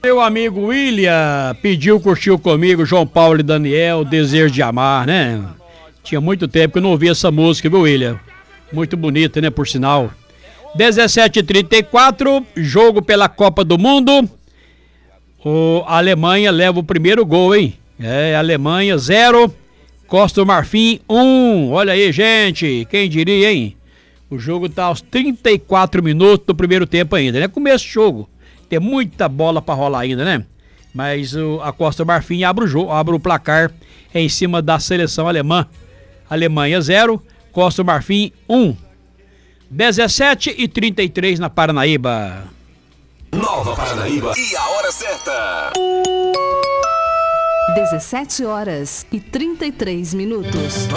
Meu amigo William curtiu comigo, João Paulo e Daniel, Desejo de Amar, né? Tinha muito tempo que eu não ouvia essa música, viu, William? Muito bonita, né, por sinal. 17h34, jogo pela Copa do Mundo. A Alemanha leva o primeiro gol, hein? Alemanha 0, Costa do Marfim 1. Olha aí, gente, quem diria, hein? O jogo tá aos 34 minutos do primeiro tempo ainda, né? Começo do jogo. Tem muita bola pra rolar ainda, né? Mas a Costa do Marfim abre o placar em cima da seleção alemã. Alemanha 0, Costa do Marfim 1. 17h33 na Paranaíba. Nova Paranaíba e a hora certa. 17h33.